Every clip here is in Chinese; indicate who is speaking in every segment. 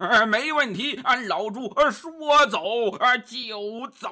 Speaker 1: 没问题，老朱说走就走。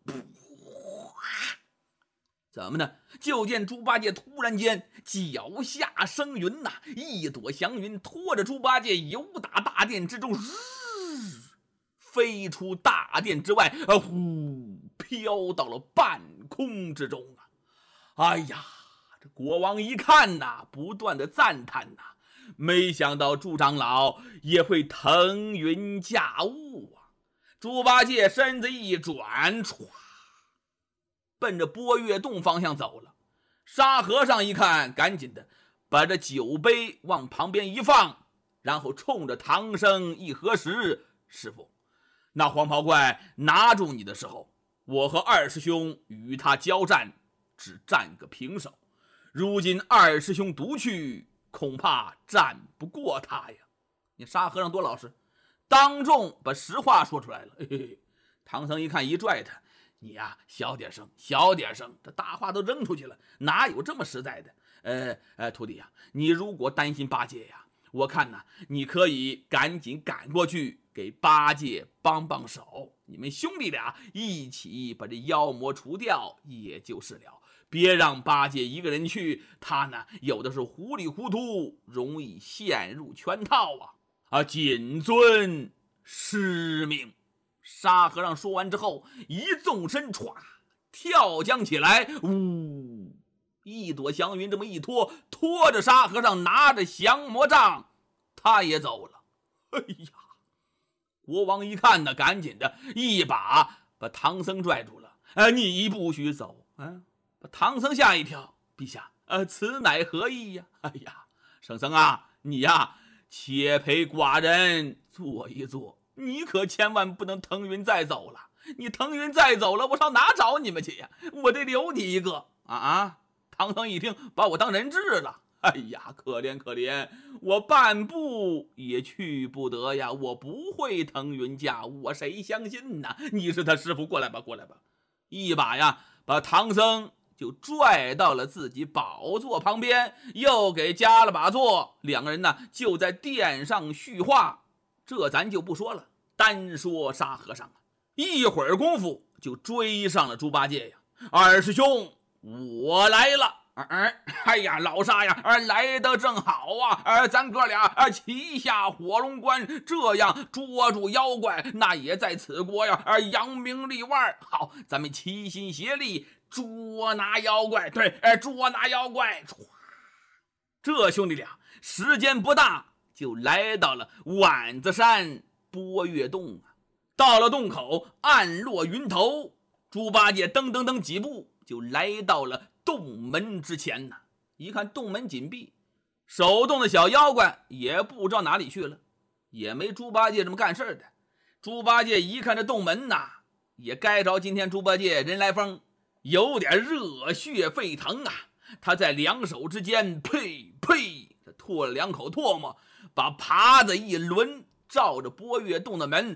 Speaker 1: 怎么呢？就见猪八戒突然间脚下生云呐，一朵祥云拖着猪八戒游打大殿之中，飞出大殿之外，呼，飘到了半空之中啊！哎呀，这国王一看呐，不断的赞叹呐，没想到猪长老也会腾云驾雾啊！猪八戒身子一转，唰，奔着波月洞方向走了。沙和尚一看，赶紧的把这酒杯往旁边一放，然后冲着唐僧一合十：“师傅，那黄袍怪拿住你的时候，我和二师兄与他交战，只战个平手。如今二师兄独去，恐怕战不过他呀。”你沙和尚多老实，当众把实话说出来了。嘿嘿，唐僧一看，一拽他：“你呀，小点声，小点声，这大话都扔出去了，哪有这么实在的？徒弟呀，你如果担心八戒呀，我看呐，你可以赶紧赶过去，给八戒帮帮手。你们兄弟俩一起把这妖魔除掉，也就是了。别让八戒一个人去，他呢有的是糊里糊涂，容易陷入圈套啊！谨遵师命。”沙和尚说完之后，一纵身，歘，跳江起来，呜，一朵祥云这么一拖，拖着沙和尚拿着降魔杖，他也走了。哎呀，国王一看呢，赶紧的一把把唐僧拽住了。你不许走！把唐僧吓一跳。陛下，此乃何意呀？哎呀，圣僧啊，你呀，且陪寡人坐一坐。你可千万不能腾云再走了，你腾云再走了，我上哪找你们去呀？我得留你一个啊！唐僧一听，把我当人质了。哎呀，可怜可怜，我半步也去不得呀！我不会腾云驾雾，我谁相信呢？你是他师傅，过来吧，过来吧！一把呀，把唐僧就拽到了自己宝座旁边，又给加了把座，两个人呢就在殿上叙话。这咱就不说了，单说沙和尚一会儿功夫就追上了猪八戒呀。二师兄，我来了。哎呀，老沙呀，来得正好啊！咱哥俩齐下火龙关，这样捉住妖怪，那也在此国呀扬名立万。好，咱们齐心协力捉拿妖怪。对，捉拿妖怪。这兄弟俩时间不大，就来到了碗子山波月洞啊。到了洞口，暗落云头，猪八戒噔噔噔几步就来到了洞门之前呢。一看洞门紧闭，守洞的小妖怪也不知道哪里去了，也没猪八戒这么干事的。猪八戒一看这洞门呐，也该着今天猪八戒人来疯，有点热血沸腾啊。他在两手之间呸呸吐了两口唾沫，把耙子一抡，照着波月洞的门，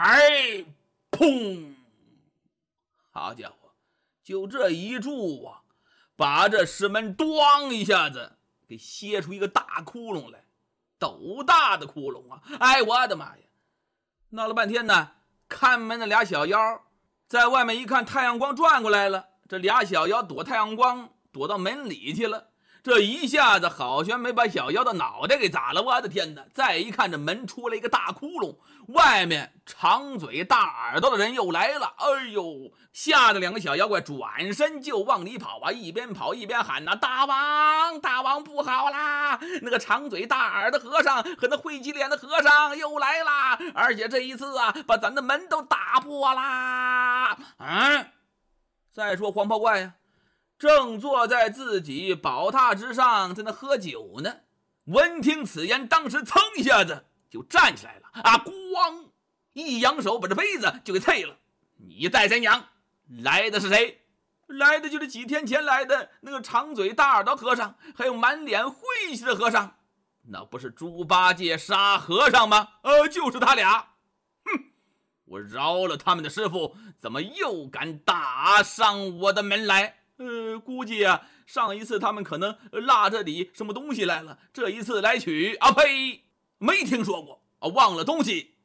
Speaker 1: 砰！好家伙，就这一住啊，把这石门咣一下子给歇出一个大窟窿来，斗大的窟窿啊！哎，我的妈呀！闹了半天呢，看门的俩小妖在外面一看，太阳光转过来了，这俩小妖躲太阳光，躲到门里去了。这一下子好悬没把小妖的脑袋给砸了，我的天哪！再一看，这门出了一个大窟窿，外面长嘴大耳朵的人又来了。哎呦，吓得两个小妖怪转身就往里跑啊，一边跑一边喊呐：“大王，大王不好啦！那个长嘴大耳的和尚和那灰鸡脸的和尚又来啦，而且这一次啊，把咱的门都打破啦！”再说黄袍怪呀，正坐在自己宝榻之上，在那喝酒呢。闻听此言，当时噌一下子就站起来了啊！咣，一扬手把这杯子就给啐了。你带谁娘？来的是谁？来的就是几天前来的那个长嘴大耳朵和尚，还有满脸晦气的和尚。那不是猪八戒、沙和尚吗？就是他俩。哼，我饶了他们的师傅，怎么又敢打上我的门来？估计啊，上一次他们可能落这里什么东西来了，这一次来取啊呸，没听说过啊，忘了东西